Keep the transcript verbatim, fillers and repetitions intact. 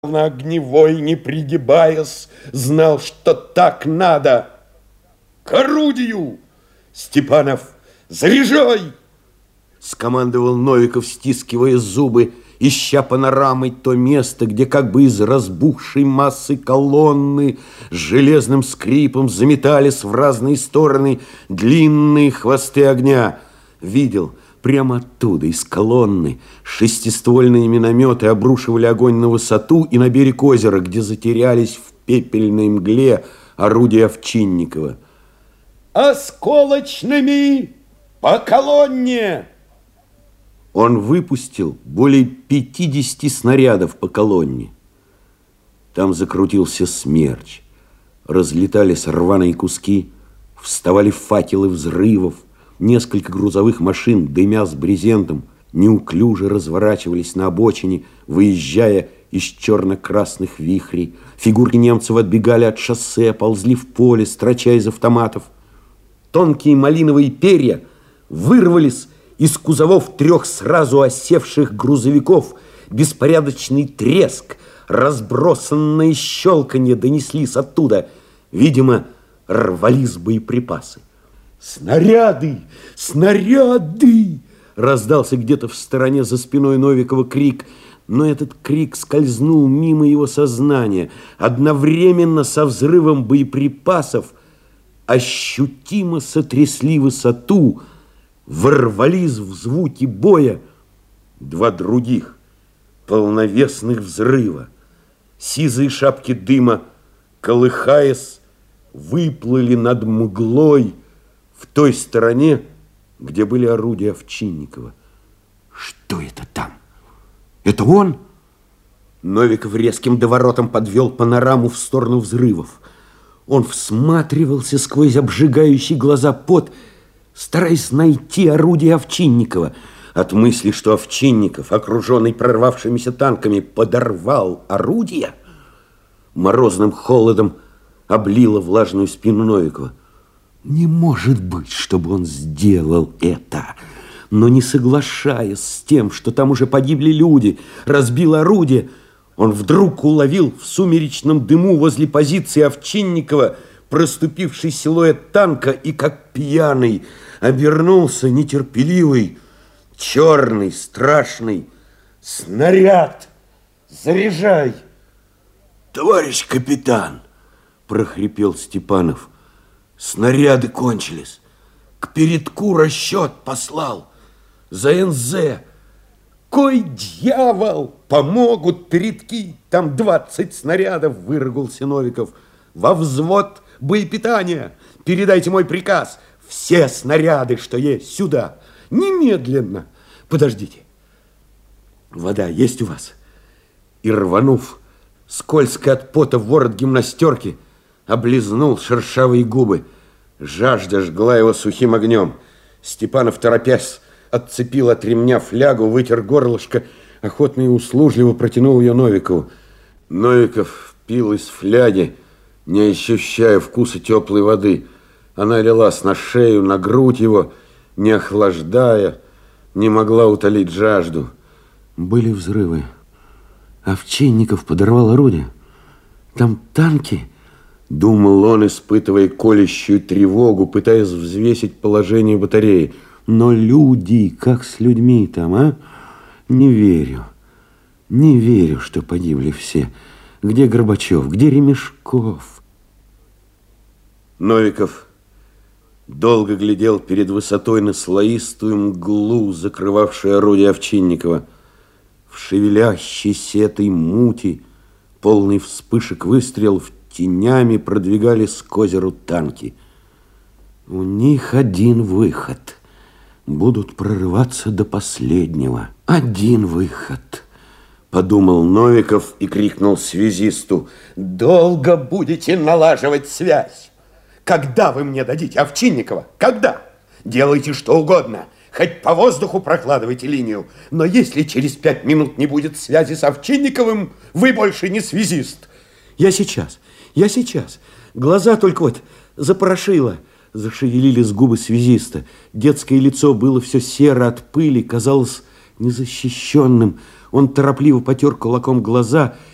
На огневой, не пригибаясь, знал, что так надо. К орудию! Степанов, заряжай! Скомандовал Новиков, стискивая зубы, ища панорамой то место, где как бы из разбухшей массы колонны с железным скрипом заметались в разные стороны длинные хвосты огня. Видел, прямо оттуда, из колонны, шестиствольные минометы обрушивали огонь на высоту и на берег озера, где затерялись в пепельной мгле орудия Овчинникова. «Осколочными по колонне!» Он выпустил более пятидесяти снарядов по колонне. Там закрутился смерч. Разлетались рваные куски, вставали факелы взрывов. Несколько грузовых машин, дымя с брезентом, неуклюже разворачивались на обочине, выезжая из черно-красных вихрей. Фигурки немцев отбегали от шоссе, ползли в поле, строча из автоматов. Тонкие малиновые перья вырвались из кузовов трех сразу осевших грузовиков. Беспорядочный треск, разбросанное щелканье донеслись оттуда. Видимо, рвались боеприпасы. «Снаряды! Снаряды!» Раздался где-то в стороне за спиной Новикова крик, но этот крик скользнул мимо его сознания. Одновременно со взрывом боеприпасов ощутимо сотрясли высоту, ворвались в звуки боя два других полновесных взрыва. Сизые шапки дыма, колыхаясь, выплыли над мглой в той стороне, где были орудия Овчинникова. Что это там? Это он? Новиков резким доворотом подвел панораму в сторону взрывов. Он всматривался сквозь обжигающие глаза пот, стараясь найти орудие Овчинникова. От мысли, что Овчинников, окруженный прорвавшимися танками, подорвал орудие, морозным холодом облило влажную спину Новикова. Не может быть, чтобы он сделал это. Но не соглашаясь с тем, что там уже погибли люди, разбил орудие, он вдруг уловил в сумеречном дыму возле позиции Овчинникова проступивший силуэт танка и, как пьяный, обернулся нетерпеливый, черный, страшный. «Снаряд! Заряжай!» «Товарищ капитан!» – прохрипел Степанов. «Снаряды кончились. К передку расчет послал. За эн зэ. Кой дьявол! Помогут передки. Там двадцать снарядов!» – выругался Новиков. «Во взвод боепитания! Передайте мой приказ. Все снаряды, что есть, сюда. Немедленно. Подождите. Вода есть у вас?» И, рванув скользко от пота ворот гимнастерки, облизнул шершавые губы. Жажда жгла его сухим огнем. Степанов, торопясь, отцепил от ремня флягу, вытер горлышко, охотно и услужливо протянул ее Новикову. Новиков пил из фляги, не ощущая вкуса теплой воды. Она лилась на шею, на грудь его, не охлаждая, не могла утолить жажду. Были взрывы. Овчинников подорвал орудие. Там танки. Думал он, испытывая колющую тревогу, пытаясь взвесить положение батареи. Но люди, как с людьми там, а? Не верю. Не верю, что погибли все. Где Горбачев? Где Ремешков? Новиков долго глядел перед высотой на слоистую мглу, закрывавшую орудие Овчинникова. В шевелящейся этой мути, полный вспышек выстрелов, тенями продвигались к озеру танки. У них один выход. Будут прорываться до последнего. Один выход, подумал Новиков и крикнул связисту: «Долго будете налаживать связь? Когда вы мне дадите Овчинникова? Когда? Делайте что угодно. Хоть по воздуху прокладывайте линию. Но если через пять минут не будет связи с Овчинниковым, вы больше не связист». «Я сейчас, я сейчас. Глаза только вот запорошило». Зашевелились губы связиста. Детское лицо было все серо от пыли, казалось незащищенным. Он торопливо потер кулаком глаза